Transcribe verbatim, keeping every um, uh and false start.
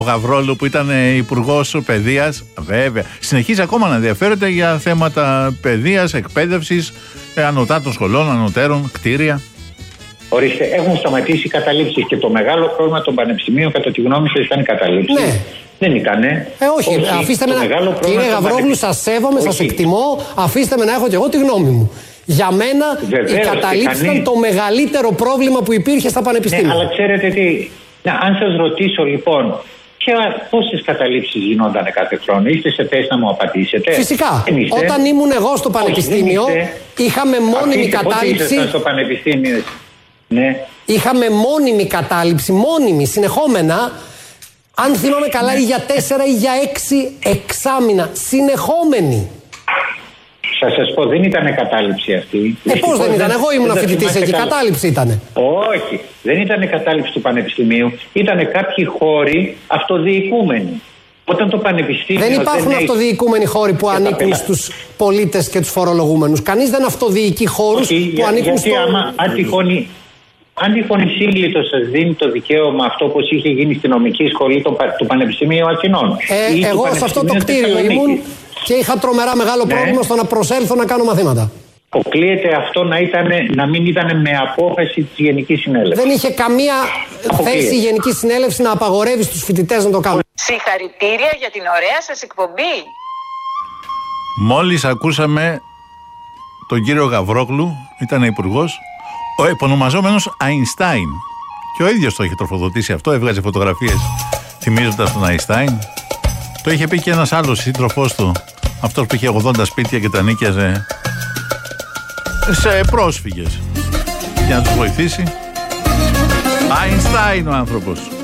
Γαβρόλου που ήταν υπουργός παιδείας, βέβαια, συνεχίζει ακόμα να ενδιαφέρεται για θέματα παιδείας, εκπαίδευσης, ανωτάτων σχολών, ανωτέρων, κτίρια. Ορίστε, έχουν σταματήσει οι καταλήψεις και το μεγάλο πρόβλημα των πανεπιστημίων, κατά τη γνώμη σας, ήταν οι καταλήψεις. Ναι. Δεν ήτανε. Ε, όχι, όχι, αφήστε με να. Κύριε Γαβρόγλου, σας σέβομαι, σας εκτιμώ. Αφήστε με να έχω και εγώ τη γνώμη μου. Για μένα, βεβαίως, οι καταλήψεις κανεί... ήταν το μεγαλύτερο πρόβλημα που υπήρχε στα πανεπιστήμια. Ναι, αλλά ξέρετε τι. Να, αν σας ρωτήσω λοιπόν, πόσες καταλήψεις γινόταν κάθε χρόνο, είστε σε θέση να μου απαντήσετε? Φυσικά. Όταν ήμουν εγώ στο πανεπιστήμιο, όχι, είχαμε μόνιμη Αφήστε, κατάληψη. Πότε στο πανεπιστήμιο, ναι. Είχαμε μόνιμη κατάληψη, μόνιμη, συνεχόμενα. Αν θυμάμαι καλά, ή για τέσσερα ή για έξι εξάμηνα. Συνεχόμενη. Θα σας πω, δεν ήταν κατάληψη αυτή. Ε, πώς δεν ήταν, εγώ ήμουν φοιτητής εκεί, καλά. Κατάληψη ήτανε. Όχι, δεν ήταν κατάληψη του πανεπιστημίου, ήταν κάποιοι χώροι αυτοδιοικούμενοι. Όταν το πανεπιστήμιο. Δεν υπάρχουν δεν αυτοδιοικούμενοι χώροι που ανήκουν στους πολίτες και τους φορολογούμενους. Κανείς δεν αυτοδιοικεί χώρους Όχι, που για, ανήκουν στους. Γιατί άμα, αν τυχόν, αν τυχόν η σύγκλιτος σας δίνει το δικαίωμα αυτό, όπως είχε γίνει στη νομική σχολή του, του Πανεπιστημίου Αθηνών. Ε, εγώ σε αυτό το κτίριο ήμουν. Και είχα τρομερά μεγάλο ναι. πρόβλημα στο να προσέλθω να κάνω μαθήματα. Αποκλείεται αυτό να, ήτανε, να μην ήταν με απόφαση της Γενικής Συνέλευσης. Δεν είχε καμία Αποκλείεται. θέση η Γενική Συνέλευση να απαγορεύει στους φοιτητές να το κάνουν. Συγχαρητήρια για την ωραία σας εκπομπή. Μόλις ακούσαμε τον κύριο Γαβρόγλου, ήταν υπουργός, ο επωνομαζόμενος Αϊνστάιν. Και ο ίδιος το είχε τροφοδοτήσει αυτό, έβγαζε φωτογραφίες θυμίζοντας τον Αϊνστάιν. Το είχε πει και ένας άλλος σύντροφός του, αυτός που είχε ογδόντα σπίτια και τα νίκιαζε σε πρόσφυγες για να τους βοηθήσει. Αϊνστάιν ο άνθρωπος.